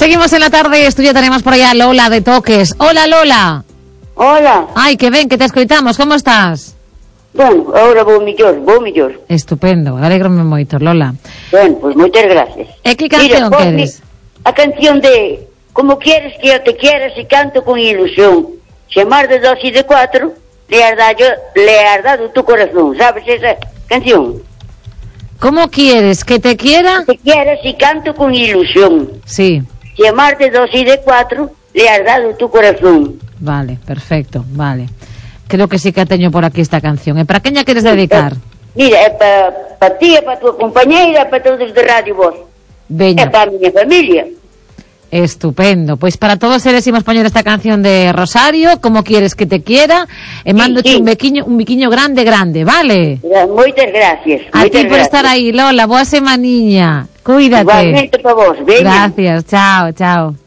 Seguimos en la tarde, estudio tenemos por allá Lola de Toques. Hola, Lola. Hola. Ai, que ben, que te escoitamos, como estás? Bueno, ahora vou mellor. Estupendo, alégrome moito, Lola. Bueno, pois moitas gracias. E que canción queres? A canción de Como quieres que yo te quiera si canto con ilusión. Chamar de 2 y de 4, le has dado tu corazón. ¿Sabes esa canción? ¿Cómo quieres que te quiera? Te quiera si canto con ilusión. Sí. Chamar de 2 y de 4, le has dado tu corazón. Vale, perfecto, vale. Creo que sí que teño por aquí esta canción. E para quen a queres dedicar? Mira, é para ti, é para a tua compañeira, para todos de Radio Voz. Veña. É para a miña familia. Estupendo. Pois para todos eles imos poñer esta canción de Rosario, Como quieres que te quiera, e mándoche un biquiño grande, vale? Moitas gracias. A ti por estar aí, Lola. Boa semaniña. Cuídate. Igualmente para vos. Veña. Gracias. Chao.